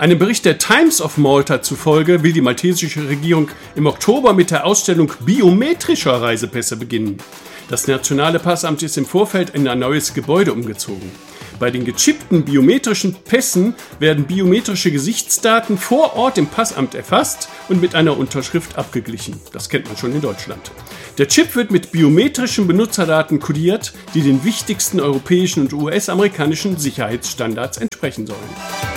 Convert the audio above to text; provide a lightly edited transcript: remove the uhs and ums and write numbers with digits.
Einem Bericht der Times of Malta zufolge will die maltesische Regierung im Oktober mit der Ausstellung biometrischer Reisepässe beginnen. Das nationale Passamt ist im Vorfeld in ein neues Gebäude umgezogen. Bei den gechippten biometrischen Pässen werden biometrische Gesichtsdaten vor Ort im Passamt erfasst und mit einer Unterschrift abgeglichen. Das kennt man schon in Deutschland. Der Chip wird mit biometrischen Benutzerdaten kodiert, die den wichtigsten europäischen und US-amerikanischen Sicherheitsstandards entsprechen sollen.